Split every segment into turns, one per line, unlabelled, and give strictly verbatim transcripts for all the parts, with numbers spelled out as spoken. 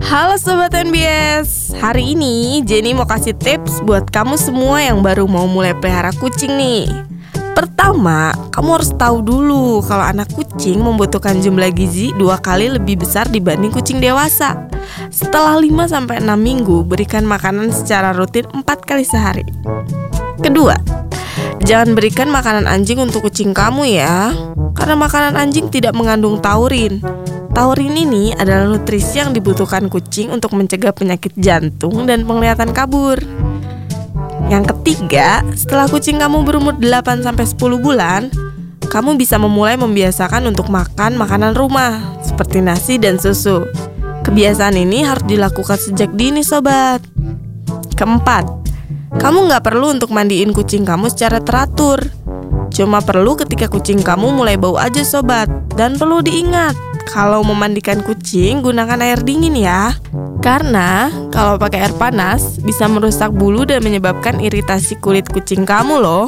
Halo Sobat N B S, hari ini Jenny mau kasih tips buat kamu semua yang baru mau mulai pelihara kucing nih. Pertama, kamu harus tahu dulu kalau anak kucing membutuhkan jumlah gizi dua kali lebih besar dibanding kucing dewasa. Setelah lima sampai enam minggu, berikan makanan secara rutin empat kali sehari. Kedua, jangan berikan makanan anjing untuk kucing kamu ya, karena makanan anjing tidak mengandung taurin. Taurin ini adalah nutrisi yang dibutuhkan kucing untuk mencegah penyakit jantung dan penglihatan kabur. Yang ketiga, setelah kucing kamu berumur delapan sampai sepuluh bulan, kamu bisa memulai membiasakan untuk makan makanan rumah seperti nasi dan susu. Kebiasaan ini harus dilakukan sejak dini sobat. Keempat, kamu nggak perlu untuk mandiin kucing kamu secara teratur. Cuma perlu ketika kucing kamu mulai bau aja sobat. Dan perlu diingat, kalau memandikan kucing, gunakan air dingin ya. Karena kalau pakai air panas bisa merusak bulu dan menyebabkan iritasi kulit kucing kamu loh.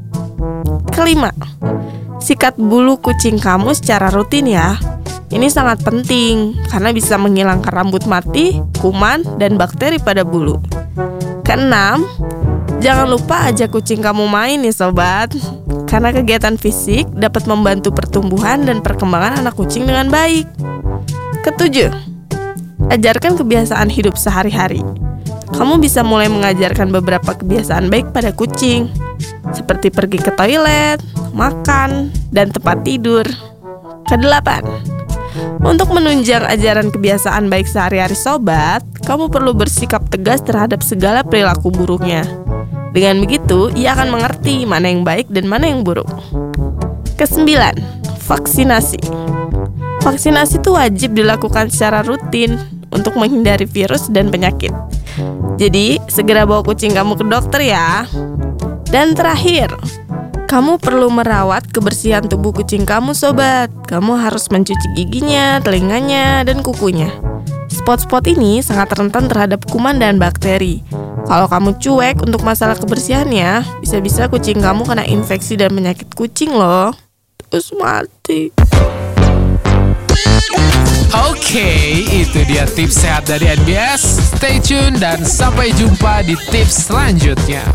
Kelima, sikat bulu kucing kamu secara rutin ya. Ini sangat penting karena bisa menghilangkan rambut mati, kuman, dan bakteri pada bulu. Keenam, jangan lupa ajak kucing kamu main nih sobat. Karena kegiatan fisik dapat membantu pertumbuhan dan perkembangan anak kucing dengan baik. Ketujuh, ajarkan kebiasaan hidup sehari-hari. Kamu bisa mulai mengajarkan beberapa kebiasaan baik pada kucing, seperti pergi ke toilet, makan, dan tempat tidur. Kedelapan, untuk menunjang ajaran kebiasaan baik sehari-hari sobat, kamu perlu bersikap tegas terhadap segala perilaku buruknya. Dengan begitu, ia akan mengerti mana yang baik dan mana yang buruk. Kesembilan, vaksinasi. Vaksinasi itu wajib dilakukan secara rutin untuk menghindari virus dan penyakit. Jadi, segera bawa kucing kamu ke dokter ya. Dan terakhir, kamu perlu merawat kebersihan tubuh kucing kamu sobat. Kamu harus mencuci giginya, telinganya, dan kukunya. Spot-spot ini sangat rentan terhadap kuman dan bakteri. Kalau kamu cuek untuk masalah kebersihannya, bisa-bisa kucing kamu kena infeksi dan penyakit kucing loh. Terus mati.
Oke, itu dia tips sehat dari N B S. Stay tune dan sampai jumpa di tips selanjutnya.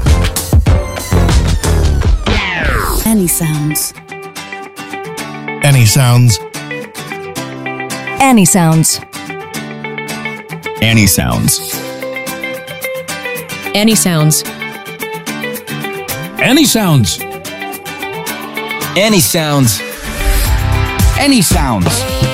Any sounds.
Any sounds.
Any sounds.
Any sounds.
Any sounds.
Any sounds.
Any sounds.
Any sounds.